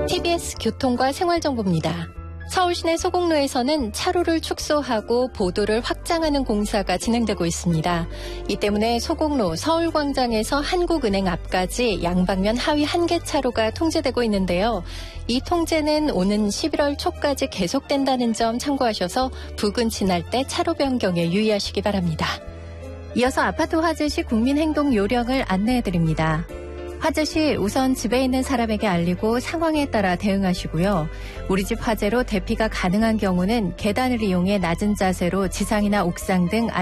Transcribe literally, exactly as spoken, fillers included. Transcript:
티비에스 교통과 생활정보입니다. 서울 시내 소곡로에서는 차로를 축소하고 보도를 확장하는 공사가 진행되고 있습니다. 이 때문에 소곡로 서울광장에서 한국은행 앞까지 양방면 하위 한 개 차로가 통제되고 있는데요. 이 통제는 오는 십일월 초까지 계속된다는 점 참고하셔서 부근 지날 때 차로 변경에 유의하시기 바랍니다. 이어서 아파트 화재 시 국민행동 요령을 안내해드립니다. 화재 시 우선 집에 있는 사람에게 알리고 상황에 따라 대응하시고요. 우리 집 화재로 대피가 가능한 경우는 계단을 이용해 낮은 자세로 지상이나 옥상 등